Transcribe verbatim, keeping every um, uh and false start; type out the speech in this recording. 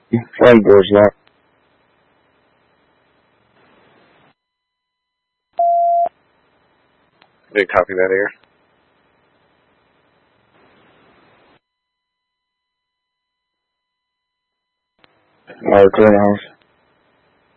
Flag doors locked. Did copy that, Air? Our clearinghouse.